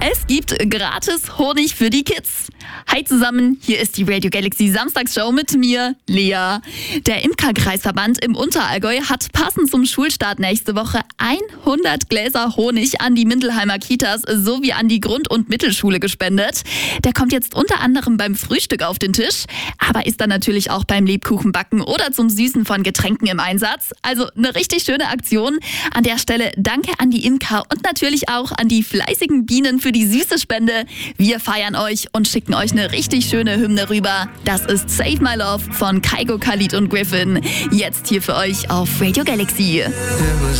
Es gibt gratis Honig für die Kids. Hi zusammen, hier ist die Radio Galaxy Samstagsshow mit mir, Lea. Der Imkerkreisverband im Unterallgäu hat passend zum Schulstart nächste Woche 100 Gläser Honig an die Mindelheimer Kitas sowie an die Grund- und Mittelschule gespendet. Der kommt jetzt unter anderem beim Frühstück auf den Tisch, aber ist dann natürlich auch beim Lebkuchenbacken oder zum Süßen von Getränken im Einsatz. Also eine richtig schöne Aktion. An der Stelle danke an die Imker und natürlich auch an die fleißigen Bienen für die süße Spende. Wir feiern euch und schicken euch eine richtig schöne Hymne rüber. Das ist Save My Love von Kygo, Khalid und Griffin. Jetzt hier für euch auf Radio Galaxy.